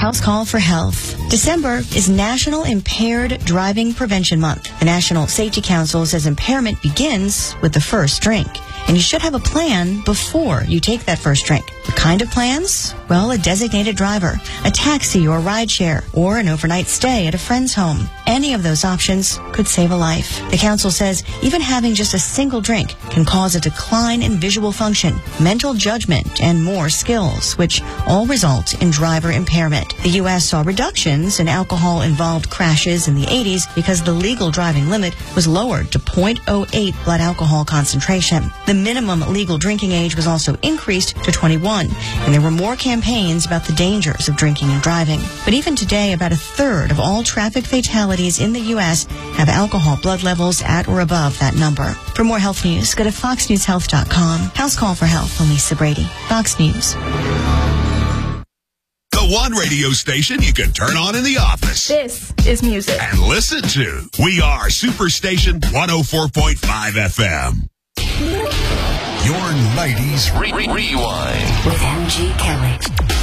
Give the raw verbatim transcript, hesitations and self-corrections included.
House Call for Health. December is National Impaired Driving Prevention Month. The National Safety Council says impairment begins with the first drink, and you should have a plan before you take that first drink. What kind of plans? Well, a designated driver, a taxi or rideshare, or an overnight stay at a friend's home. Any of those options could save a life. The council says even having just a single drink can cause a decline in visual function, mental judgment, and more skills, which all result in driver impairment. The U S saw reductions in alcohol-involved crashes in the eighties because the legal driving limit was lowered to zero point zero eight blood alcohol concentration. The minimum legal drinking age was also increased to twenty-one, and there were more campaigns about the dangers of drinking and driving. But even today, about a third of all traffic fatalities in the U S have alcohol blood levels at or above that number. For more health news, go to fox news health dot com. House Call for Health, I'm Lisa Brady, Fox News. The one radio station you can turn on in the office. This is music. And listen to. We are Superstation one oh four point five F M. Your nineties Re- Re- Rewind with M G Kelly.